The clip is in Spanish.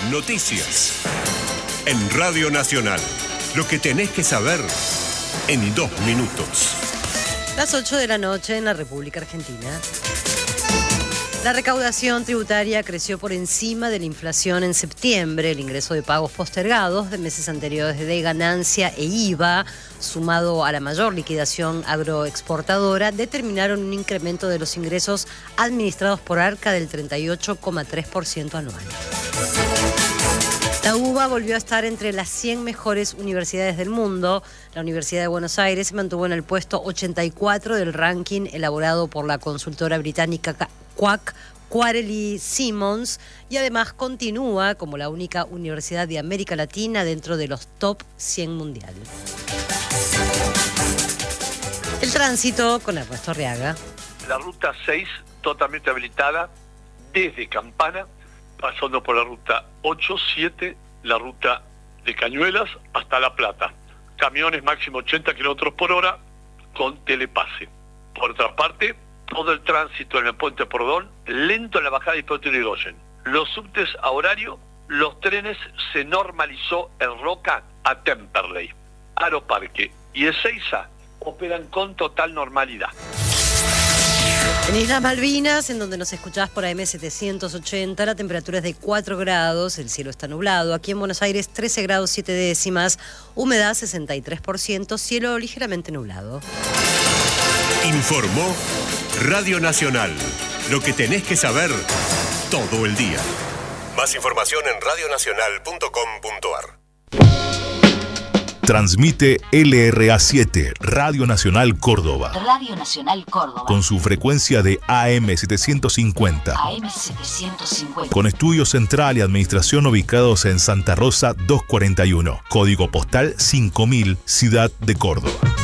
Noticias. En Radio Nacional. Lo que tenés que saber en 2 minutos. Las 8 de la noche en la República Argentina. La recaudación tributaria creció por encima de la inflación en septiembre. El ingreso de pagos postergados de meses anteriores de ganancia e IVA, sumado a la mayor liquidación agroexportadora, determinaron un incremento de los ingresos administrados por Arca del 38,3% anual. La UBA volvió a estar entre las 100 mejores universidades del mundo. La Universidad de Buenos Aires se mantuvo en el puesto 84 del ranking elaborado por la consultora británica Quarterly Simmons, y además continúa como la única universidad de América Latina dentro de los top 100 mundial. El tránsito con Ernesto Arriaga. La ruta 6 totalmente habilitada desde Campana, pasando por la ruta 8, 7, la ruta de Cañuelas hasta La Plata. Camiones máximo 80 kilómetros por hora con telepase. Por otra parte, todo el tránsito en el puente Pordón, lento en la bajada de Hipólito Yrigoyen. Los subtes a horario, los trenes se normalizó en Roca a Temperley. Aeroparque y Ezeiza operan con total normalidad. En Islas Malvinas, en donde nos escuchás por AM780, la temperatura es de 4 grados, el cielo está nublado. Aquí en Buenos Aires, 13 grados 7 décimas, humedad 63%, cielo ligeramente nublado. Informó Radio Nacional. Lo que tenés que saber todo el día. Más información en radionacional.com.ar. Transmite LRA7, Radio Nacional Córdoba. Radio Nacional Córdoba. Con su frecuencia de AM750. AM750. Con estudio central y administración ubicados en Santa Rosa 241. Código postal 5000, Ciudad de Córdoba.